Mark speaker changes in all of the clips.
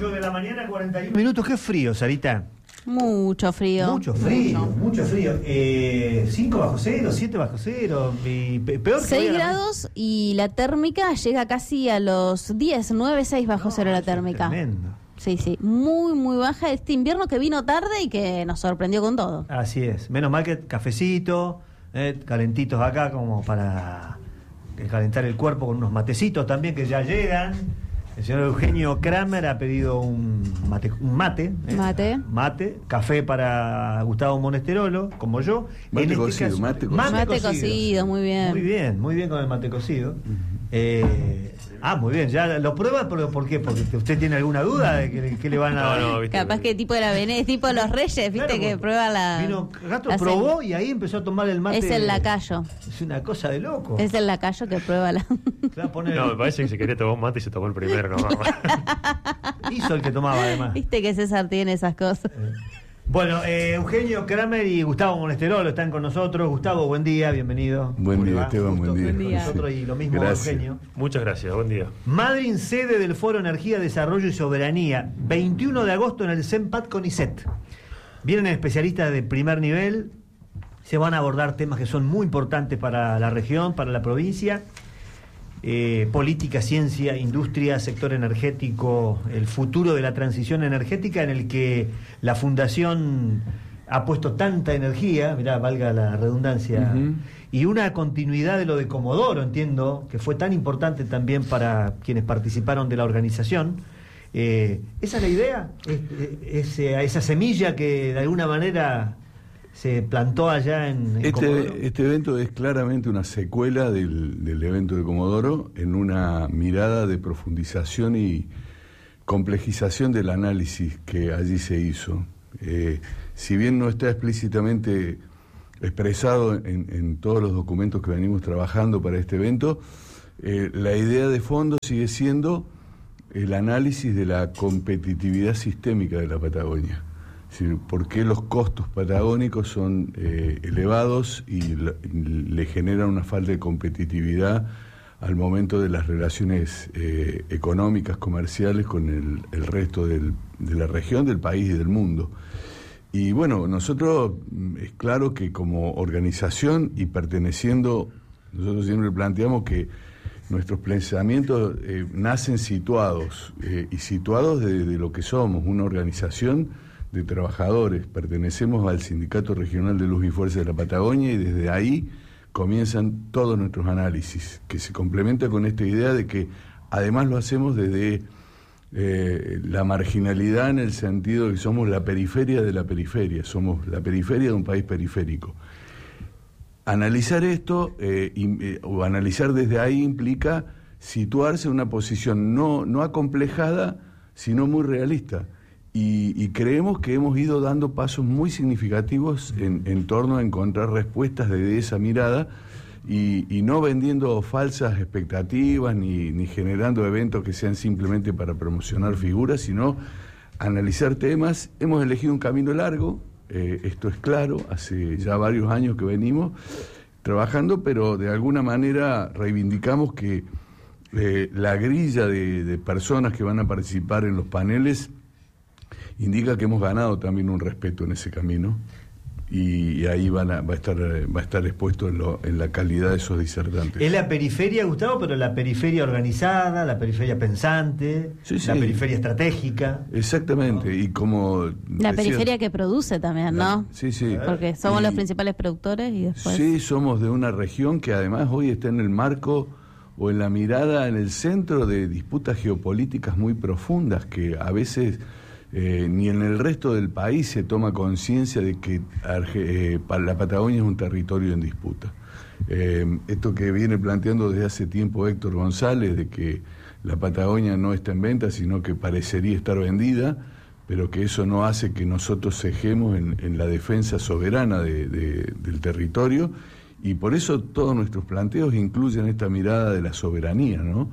Speaker 1: 8 de la mañana, 41 minutos. Qué frío, Sarita.
Speaker 2: Mucho frío.
Speaker 1: Mucho frío. 5 bajo cero, 7 bajo cero. Y peor que
Speaker 2: 6 grados y la térmica llega casi a los 10, 9, 6 bajo cero la térmica.
Speaker 1: Tremendo.
Speaker 2: Sí, muy baja este invierno que vino tarde y que nos sorprendió con todo.
Speaker 1: Así es. Menos mal que cafecito, calentitos acá como para calentar el cuerpo con unos matecitos también que ya llegan. El señor Eugenio Kramer ha pedido un mate, café para Gustavo Monesterolo, como yo.
Speaker 3: Mate cocido.
Speaker 2: Mate cocido, muy bien.
Speaker 1: Muy bien con el mate cocido. Muy bien, ya lo prueba, pero ¿por qué? Porque usted tiene alguna duda de que le van a...
Speaker 2: No, capaz que tipo de la Venecia, tipo los Reyes, viste, que prueba la...
Speaker 1: Vino Gato, probó y ahí empezó a tomar el mate.
Speaker 2: Es el lacayo.
Speaker 1: Es una cosa de loco.
Speaker 2: Es el lacayo que prueba la...
Speaker 4: No, me parece que se quería tomar un mate y se tomó el primero.
Speaker 1: Hizo el que tomaba, además.
Speaker 2: Viste que César tiene esas cosas.
Speaker 1: Bueno, Eugenio Kramer y Gustavo Monesterolo están con nosotros. Gustavo, buen día, bienvenido.
Speaker 3: Buen día, Esteban, buen día.
Speaker 1: Con nosotros y lo mismo,
Speaker 3: gracias.
Speaker 1: Eugenio.
Speaker 4: Muchas gracias, buen día.
Speaker 1: Madryn, sede del Foro Energía, Desarrollo y Soberanía, 21 de agosto en el CEMPAT CONICET. Vienen especialistas de primer nivel, se van a abordar temas que son muy importantes para la región, para la provincia. Política, ciencia, industria, sector energético, el futuro de la transición energética en el que la Fundación ha puesto tanta energía, mirá, valga la redundancia, y una continuidad de lo de Comodoro, entiendo, que fue tan importante también para quienes participaron de la organización. ¿Esa es la idea? ¿Esa semilla que de alguna manera se plantó allá en Comodoro?
Speaker 3: Este evento es claramente una secuela del evento de Comodoro en una mirada de profundización y complejización del análisis que allí se hizo. Si bien no está explícitamente expresado en todos los documentos que venimos trabajando para este evento, la idea de fondo sigue siendo el análisis de la competitividad sistémica de la Patagonia. Es decir, por qué los costos patagónicos son elevados y le generan una falta de competitividad al momento de las relaciones económicas, comerciales con el resto de la región, del país y del mundo. Y bueno, nosotros es claro que como organización y perteneciendo, nosotros siempre planteamos que nuestros pensamientos nacen situados, y situados de lo que somos, una organización de trabajadores. Pertenecemos al Sindicato Regional de Luz y Fuerza de la Patagonia y desde ahí comienzan todos nuestros análisis, que se complementa con esta idea de que además lo hacemos desde la marginalidad, en el sentido de que somos la periferia de la periferia, somos la periferia de un país periférico. Analizar esto o analizar desde ahí implica situarse en una posición no acomplejada, sino muy realista. Y creemos que hemos ido dando pasos muy significativos en torno a encontrar respuestas desde esa mirada y no vendiendo falsas expectativas ni generando eventos que sean simplemente para promocionar figuras, sino analizar temas. Hemos elegido un camino largo, esto es claro, hace ya varios años que venimos trabajando, pero de alguna manera reivindicamos que la grilla de personas que van a participar en los paneles indica que hemos ganado también un respeto en ese camino y ahí va a estar expuesto en la calidad de esos disertantes.
Speaker 1: Es la periferia, Gustavo, pero la periferia organizada, la periferia pensante, la periferia estratégica.
Speaker 3: Exactamente, ¿no? Y como
Speaker 2: la periferia que produce también, ¿no?
Speaker 3: Sí.
Speaker 2: Porque somos los principales productores y después...
Speaker 3: Sí, somos de una región que además hoy está en el marco o en la mirada, en el centro de disputas geopolíticas muy profundas que a veces... ni en el resto del país se toma conciencia de que la Patagonia es un territorio en disputa. Esto que viene planteando desde hace tiempo Héctor González, de que la Patagonia no está en venta, sino que parecería estar vendida, pero que eso no hace que nosotros cejemos en la defensa soberana del territorio, y por eso todos nuestros planteos incluyen esta mirada de la soberanía, ¿no?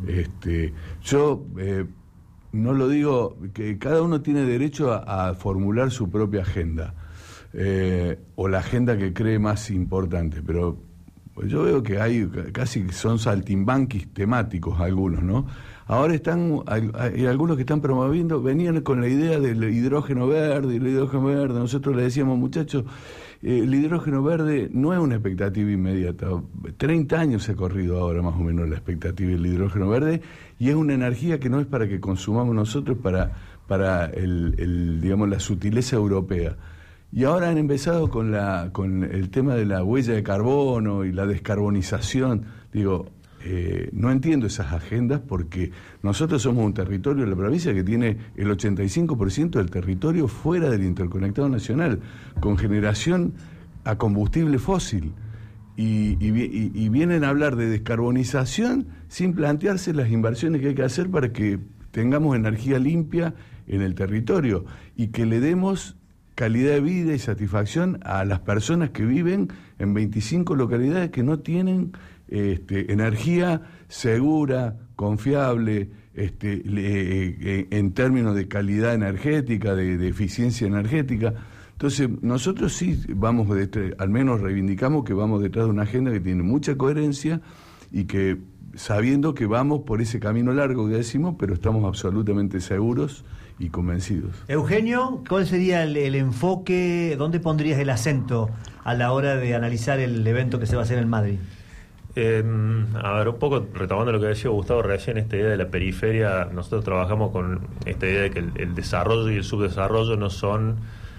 Speaker 3: Yo... no lo digo, que cada uno tiene derecho a formular su propia agenda, o la agenda que cree más importante, pero Pues yo veo que hay casi son saltimbanquis temáticos algunos, ¿no? Ahora hay algunos que están promoviendo, venían con la idea del hidrógeno verde, nosotros le decíamos, muchachos, el hidrógeno verde no es una expectativa inmediata, 30 años se ha corrido ahora más o menos la expectativa del hidrógeno verde, y es una energía que no es para que consumamos nosotros, para digamos, la sutileza europea. Y ahora han empezado con el tema de la huella de carbono y la descarbonización. Digo, no entiendo esas agendas, porque nosotros somos un territorio de la provincia que tiene el 85% del territorio fuera del interconectado nacional, con generación a combustible fósil. Y vienen a hablar de descarbonización sin plantearse las inversiones que hay que hacer para que tengamos energía limpia en el territorio y que le demos calidad de vida y satisfacción a las personas que viven en 25 localidades que no tienen energía segura, confiable, en términos de calidad energética, de eficiencia energética. Entonces, nosotros sí vamos, al menos reivindicamos que vamos detrás de una agenda que tiene mucha coherencia y que, sabiendo que vamos por ese camino largo que decimos, pero estamos absolutamente seguros y convencidos.
Speaker 1: Eugenio, ¿cuál sería el enfoque? ¿Dónde pondrías el acento a la hora de analizar el evento que se va a hacer en Madrid?
Speaker 4: A ver, un poco retomando lo que decía Gustavo recién, esta idea de la periferia, nosotros trabajamos con esta idea de que el desarrollo y el subdesarrollo no son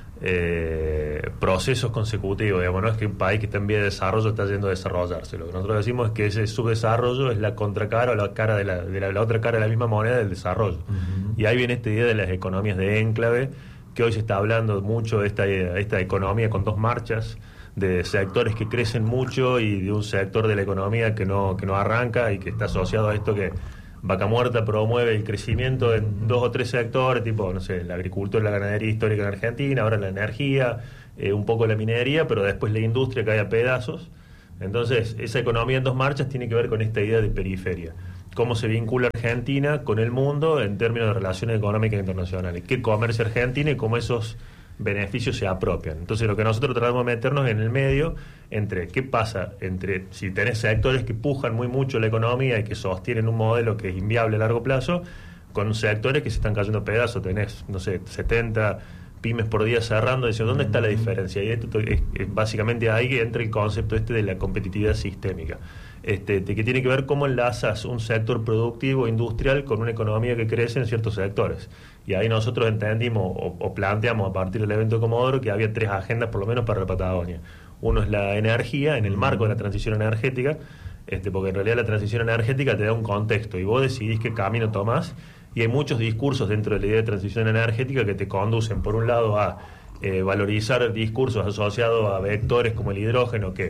Speaker 4: procesos consecutivos, digamos, no es que un país que está en vía de desarrollo está yendo a desarrollarse. Lo que nosotros decimos es que ese subdesarrollo es la contracara o la cara de la otra cara de la misma moneda del desarrollo. Y ahí viene esta idea de las economías de enclave, que hoy se está hablando mucho de esta economía con dos marchas, de sectores que crecen mucho y de un sector de la economía que no arranca y que está asociado a esto que Vaca Muerta promueve el crecimiento en 2 o 3 sectores, tipo, no sé, la agricultura y la ganadería histórica en Argentina, ahora la energía, un poco la minería, pero después la industria cae a pedazos. Entonces, esa economía en dos marchas tiene que ver con esta idea de periferia. Cómo se vincula Argentina con el mundo en términos de relaciones económicas internacionales. Qué comercia Argentina y cómo esos beneficios se apropian. Entonces, lo que nosotros tratamos de meternos en el medio entre qué pasa entre si tenés sectores que pujan muy mucho la economía y que sostienen un modelo que es inviable a largo plazo, con sectores que se están cayendo a pedazos. Tenés, no sé, 70 pymes por día cerrando, diciendo, ¿dónde está la diferencia? Y esto es básicamente ahí que entra el concepto de la competitividad sistémica, de que tiene que ver cómo enlazas un sector productivo industrial con una economía que crece en ciertos sectores. Y ahí nosotros entendimos o planteamos a partir del evento de Comodoro que había 3 agendas por lo menos para la Patagonia. Uno es la energía, en el marco de la transición energética, porque en realidad la transición energética te da un contexto y vos decidís qué camino tomás, y hay muchos discursos dentro de la idea de transición energética que te conducen, por un lado, a valorizar discursos asociados a vectores como el hidrógeno, que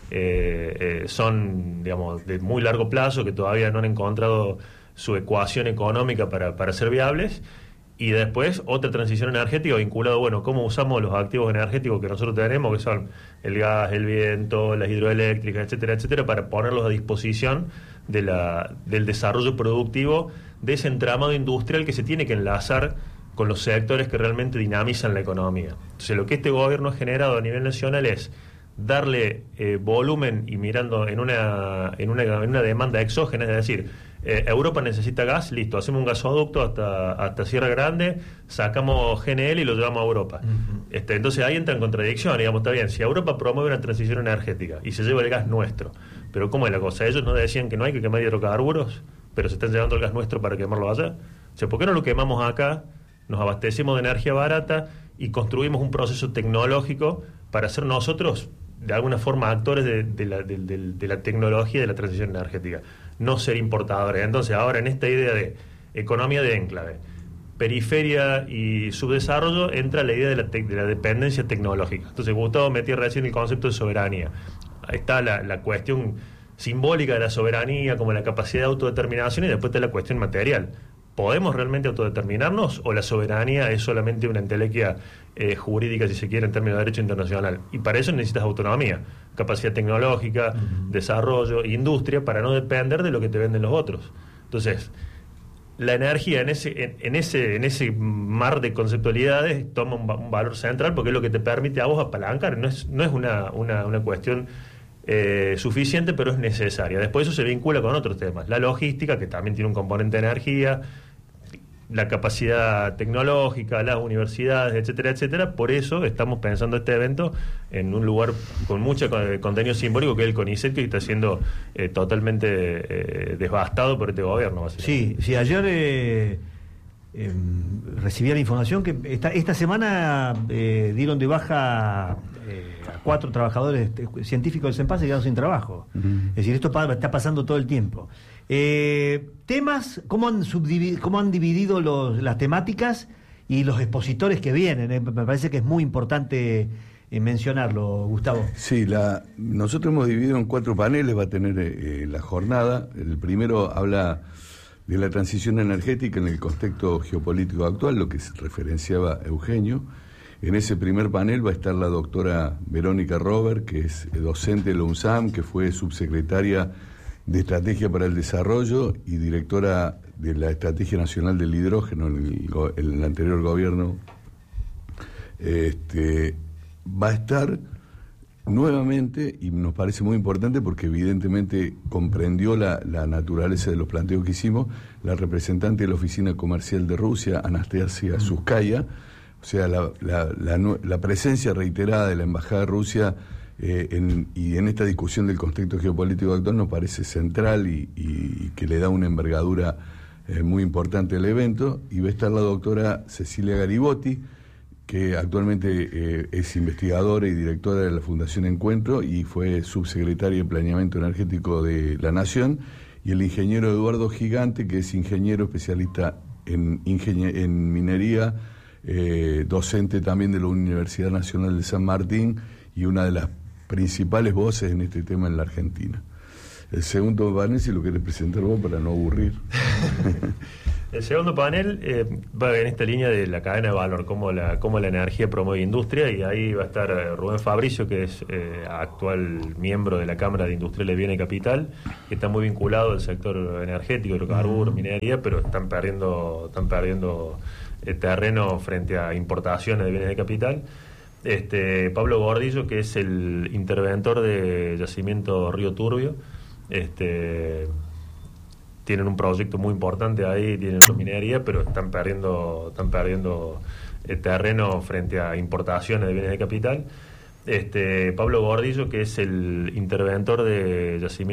Speaker 4: son, digamos, de muy largo plazo, que todavía no han encontrado su ecuación económica para ser viables. Y después otra transición energética vinculada, bueno, cómo usamos los activos energéticos que nosotros tenemos, que son el gas, el viento, las hidroeléctricas, etcétera, etcétera, para ponerlos a disposición del desarrollo productivo de ese entramado industrial que se tiene que enlazar con los sectores que realmente dinamizan la economía. Entonces, lo que este gobierno ha generado a nivel nacional es darle volumen y mirando en una demanda exógena, es decir, Europa necesita gas, listo, hacemos un gasoducto hasta Sierra Grande, sacamos GNL y lo llevamos a Europa. Entonces ahí entra en contradicción, digamos, está bien, si Europa promueve una transición energética y se lleva el gas nuestro, pero ¿cómo es la cosa? Ellos no decían que no hay que quemar hidrocarburos, pero se están llevando el gas nuestro para quemarlo allá. O sea, ¿por qué no lo quemamos acá, nos abastecemos de energía barata y construimos un proceso tecnológico para ser nosotros de alguna forma actores de la tecnología y de la transición energética, no ser importadores? Entonces ahora en esta idea de economía de enclave, periferia y subdesarrollo entra la idea de la dependencia tecnológica. Entonces Gustavo metía recién el concepto de soberanía. Ahí está la cuestión simbólica de la soberanía como la capacidad de autodeterminación, y después está la cuestión material. ¿Podemos realmente autodeterminarnos o la soberanía es solamente una entelequia jurídica, si se quiere, en términos de derecho internacional? Y para eso necesitas autonomía, capacidad tecnológica, desarrollo, industria, para no depender de lo que te venden los otros. Entonces, la energía en ese mar de conceptualidades toma un valor central, porque es lo que te permite a vos apalancar. No es una cuestión suficiente, pero es necesaria. Después eso se vincula con otros temas. La logística, que también tiene un componente de energía, la capacidad tecnológica, las universidades, etcétera, etcétera. Por eso estamos pensando este evento en un lugar con mucho contenido simbólico, que es el CONICET, que está siendo totalmente devastado por este gobierno, básicamente.
Speaker 1: Sí, ayer recibí la información que esta semana dieron de baja a 4 trabajadores científicos del CENPAS, y quedaron sin trabajo. Es decir, esto está pasando todo el tiempo. Temas, ¿cómo han dividido las temáticas y los expositores que vienen? Me parece que es muy importante mencionarlo, Gustavo.
Speaker 3: Sí, nosotros hemos dividido en 4 paneles, va a tener la jornada. El primero habla de la transición energética en el contexto geopolítico actual, lo que se referenciaba Eugenio. En ese primer panel va a estar la doctora Verónica Robert, que es docente de la UNSAM, que fue subsecretaria de Estrategia para el Desarrollo y directora de la Estrategia Nacional del Hidrógeno en el anterior gobierno. Va a estar nuevamente, y nos parece muy importante porque evidentemente comprendió la naturaleza de los planteos que hicimos, la representante de la Oficina Comercial de Rusia, Anastasia Suskaya. O sea, la presencia reiterada de la Embajada de Rusia en esta discusión del contexto geopolítico actual nos parece central y que le da una envergadura muy importante al evento. Y va a estar la doctora Cecilia Garibotti, que actualmente es investigadora y directora de la Fundación Encuentro y fue subsecretaria de Planeamiento Energético de la Nación, y el ingeniero Eduardo Gigante, que es ingeniero especialista en minería, docente también de la Universidad Nacional de San Martín y una de las principales voces en este tema en la Argentina. El segundo panel, si lo querés presentar vos para no aburrir.
Speaker 4: El segundo panel va en esta línea de la cadena de valor, cómo la energía promueve industria, y ahí va a estar Rubén Fabricio, que es actual miembro de la Cámara de Industriales de Bienes y Capital, que está muy vinculado al sector energético, hidrocarburos, minería, pero están perdiendo terreno frente a importaciones de bienes de capital. Pablo Gordillo, que es el interventor de Yacimiento Río Turbio. Tienen un proyecto muy importante ahí, tienen minería, pero están perdiendo terreno frente a importaciones de bienes de capital. Pablo Gordillo, que es el interventor de Yacimiento